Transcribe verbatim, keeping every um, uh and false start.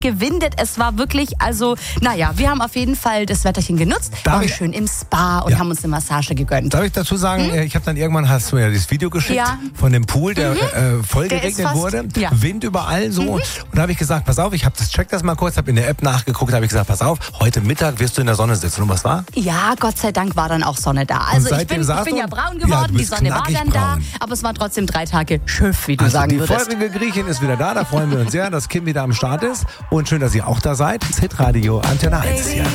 gewindet. Es war wirklich, also, naja, wir haben auf jeden Fall das Wetterchen genutzt, Darf waren ich- schön im Spa und Ja. haben uns eine Massage gegönnt. Darf ich dazu sagen, hm? ich habe dann irgendwann, hast du ja das Video geschickt Ja. von dem Pool, der äh, voll Der ist geregnet fast- wurde, ja. Wind überall so. Und da habe ich gesagt, pass auf, ich habe das, check das mal kurz, habe in der App nachgeguckt, habe ich gesagt, pass auf, heute Mittag wirst du in der Sonne sitzen. Und was war? Ja, Gott sei Dank war dann auch Sonne da. Also ich seitdem bin, ich sagst bin du- ja braun Ja, geworden, du die bist Sonne war knackig dann da, braun. aber es war trotzdem drei Tage Schiff, wie du Also sagen die würdest. feurige Griechin ist wieder da, da freuen wir uns sehr, dass Kim wieder am Start ist. Und schön, dass ihr auch da seid. Das Hitradio Antenne eins hier.